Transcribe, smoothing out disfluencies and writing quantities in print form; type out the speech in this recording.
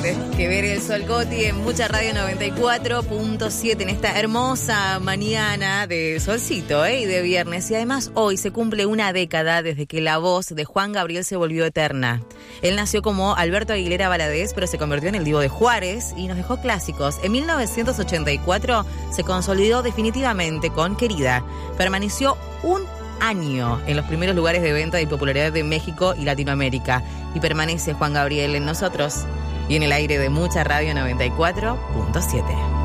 que ver el sol, Coti, en Mucha Radio 94.7 en esta hermosa mañana de solcito y de viernes. Y además hoy se cumple una década desde que la voz de Juan Gabriel se volvió eterna. Él nació como Alberto Aguilera Valadez, pero se convirtió en el Divo de Juárez y nos dejó clásicos. En 1984 se consolidó definitivamente con Querida. Permaneció un año en los primeros lugares de venta y popularidad de México y Latinoamérica. Y permanece Juan Gabriel en nosotros y en el aire de Mucha Radio 94.7.